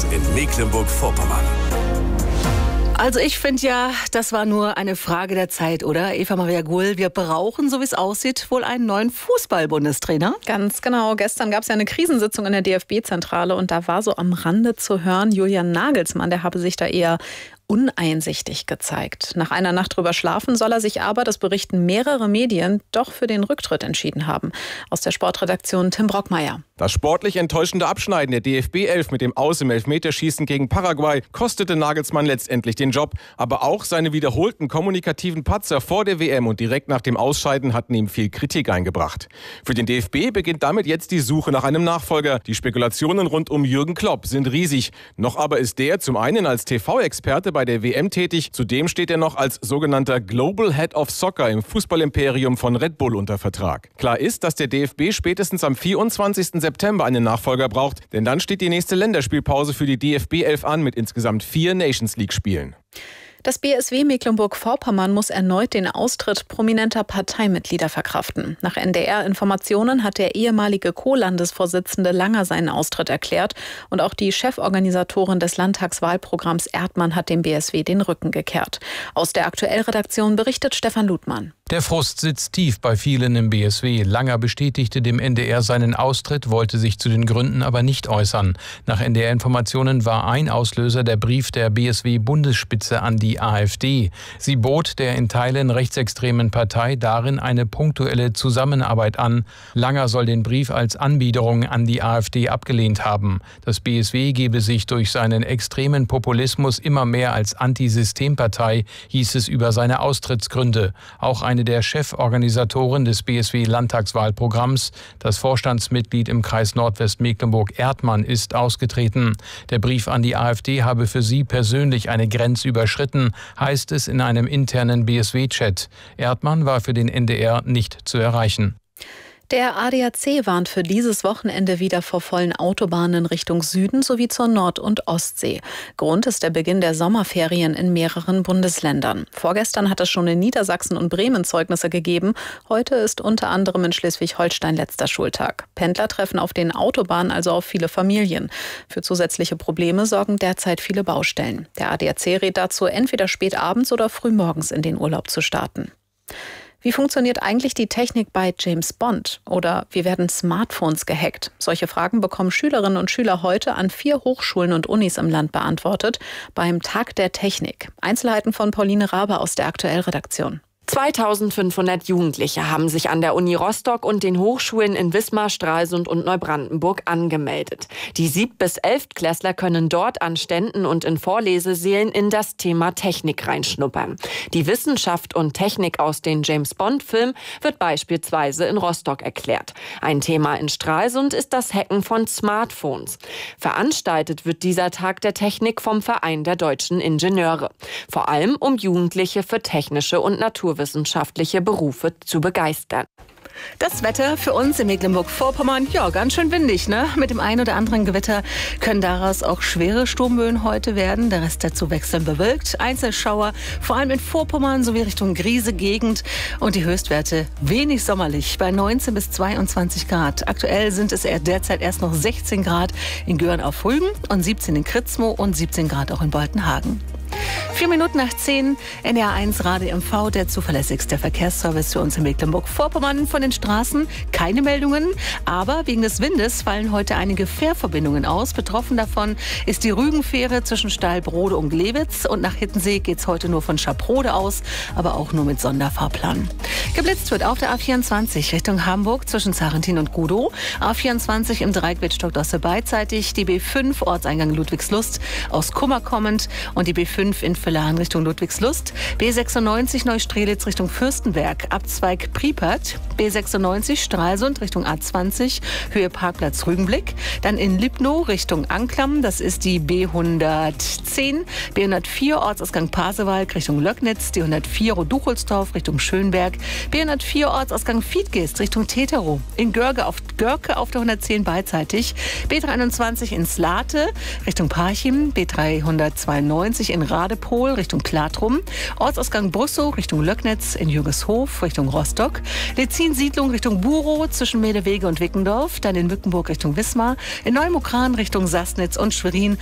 in Mecklenburg-Vorpommern. Also ich finde ja, das war nur eine Frage der Zeit, oder? Eva Maria Gull, wir brauchen, so wie es aussieht, wohl einen neuen Fußball-Bundestrainer. Ganz genau. Gestern gab es ja eine Krisensitzung in der DFB-Zentrale und da war so am Rande zu hören, Julian Nagelsmann, der habe sich da eher uneinsichtig gezeigt. Nach einer Nacht drüber schlafen soll er sich aber, das berichten mehrere Medien, doch für den Rücktritt entschieden haben. Aus der Sportredaktion Tim Brockmeier. Das sportlich enttäuschende Abschneiden der DFB 11 mit dem Aus im Elfmeterschießen gegen Paraguay kostete Nagelsmann letztendlich den Job. Aber auch seine wiederholten kommunikativen Patzer vor der WM und direkt nach dem Ausscheiden hatten ihm viel Kritik eingebracht. Für den DFB beginnt damit jetzt die Suche nach einem Nachfolger. Die Spekulationen rund um Jürgen Klopp sind riesig. Noch aber ist der zum einen als TV-Experte bei der WM tätig. Zudem steht er noch als sogenannter Global Head of Soccer im Fußballimperium von Red Bull unter Vertrag. Klar ist, dass der DFB spätestens am 24. September einen Nachfolger braucht, denn dann steht die nächste Länderspielpause für die DFB 11 an mit insgesamt 4 Nations League-Spielen. Das BSW Mecklenburg-Vorpommern muss erneut den Austritt prominenter Parteimitglieder verkraften. Nach NDR-Informationen hat der ehemalige Co-Landesvorsitzende Langer seinen Austritt erklärt. Und auch die Cheforganisatorin des Landtagswahlprogramms Erdmann hat dem BSW den Rücken gekehrt. Aus der Aktuell-Redaktion berichtet Stefan Ludmann. Der Frust sitzt tief bei vielen im BSW. Langer bestätigte dem NDR seinen Austritt, wollte sich zu den Gründen aber nicht äußern. Nach NDR-Informationen war ein Auslöser der Brief der BSW-Bundesspitze an die AfD. Sie bot der in Teilen rechtsextremen Partei darin eine punktuelle Zusammenarbeit an. Langer soll den Brief als Anbiederung an die AfD abgelehnt haben. Das BSW gebe sich durch seinen extremen Populismus immer mehr als Antisystempartei, hieß es über seine Austrittsgründe. Auch eine der Cheforganisatoren des BSW-Landtagswahlprogramms, das Vorstandsmitglied im Kreis Nordwestmecklenburg Erdmann, ist ausgetreten. Der Brief an die AfD habe für sie persönlich eine Grenze überschritten, heißt es in einem internen BSW-Chat. Erdmann war für den NDR nicht zu erreichen. Der ADAC warnt für dieses Wochenende wieder vor vollen Autobahnen Richtung Süden sowie zur Nord- und Ostsee. Grund ist der Beginn der Sommerferien in mehreren Bundesländern. Vorgestern hat es schon in Niedersachsen und Bremen Zeugnisse gegeben. Heute ist unter anderem in Schleswig-Holstein letzter Schultag. Pendler treffen auf den Autobahnen also auf viele Familien. Für zusätzliche Probleme sorgen derzeit viele Baustellen. Der ADAC rät dazu, entweder spät abends oder früh morgens in den Urlaub zu starten. Wie funktioniert eigentlich die Technik bei James Bond? Oder wie werden Smartphones gehackt? Solche Fragen bekommen Schülerinnen und Schüler heute an 4 Hochschulen und Unis im Land beantwortet beim Tag der Technik. Einzelheiten von Pauline Rabe aus der Aktuell-Redaktion. 2500 Jugendliche haben sich an der Uni Rostock und den Hochschulen in Wismar, Stralsund und Neubrandenburg angemeldet. Die 7- bis 11-Klässler können dort an Ständen und in Vorlesesälen in das Thema Technik reinschnuppern. Die Wissenschaft und Technik aus den James-Bond-Filmen wird beispielsweise in Rostock erklärt. Ein Thema in Stralsund ist das Hacken von Smartphones. Veranstaltet wird dieser Tag der Technik vom Verein der deutschen Ingenieure. Vor allem, um Jugendliche für technische und naturwissenschaftliche Berufe zu begeistern. Das Wetter für uns in Mecklenburg-Vorpommern, ja, ganz schön windig, ne? Mit dem einen oder anderen Gewitter können daraus auch schwere Sturmböen heute werden. Der Rest dazu wechselnd bewölkt. Einzelschauer, vor allem in Vorpommern sowie Richtung Griese-Gegend. Und die Höchstwerte wenig sommerlich, bei 19 bis 22 Grad. Aktuell sind es derzeit erst noch 16 Grad in Göhren auf Rügen und 17 in Kritzmo und 17 Grad auch in Boltenhagen. 4 Minuten nach 10, NDR 1 Radio MV, der zuverlässigste Verkehrsservice für uns in Mecklenburg-Vorpommern. Von den Straßen keine Meldungen, aber wegen des Windes fallen heute einige Fährverbindungen aus. Betroffen davon ist die Rügenfähre zwischen Steilbrode und Glewitz und nach Hittensee geht es heute nur von Schaprode aus, aber auch nur mit Sonderfahrplan. Geblitzt wird auf der A24 Richtung Hamburg zwischen Zarentin und Gudow. A24 im Dreieck Wittstock-Dosse beidseitig, die B5 Ortseingang Ludwigslust aus Kummer kommend und die B5 in Villahn Richtung Ludwigslust, B96 Neustrelitz Richtung Fürstenberg, Abzweig Priepert, B96 Stralsund Richtung A20, Höhe Parkplatz Rügenblick, dann in Lipnow Richtung Anklam, das ist die B110, B104 Ortsausgang Pasewalk Richtung Löcknitz, die 104 Roduchelsdorf Richtung Schönberg, B104 Ortsausgang Fiedgeest Richtung Teterow, in Görke auf der 110 beidseitig, B321 in Slate Richtung Parchim, B392 in Radepol Richtung Klatrum, Ortsausgang Brüssow Richtung Löcknitz, in Jürgeshof Richtung Rostock, Lezin-Siedlung Richtung Burow zwischen Medewege und Wickendorf, dann in Mückenburg Richtung Wismar, in Neumukran Richtung Sassnitz und Schwerin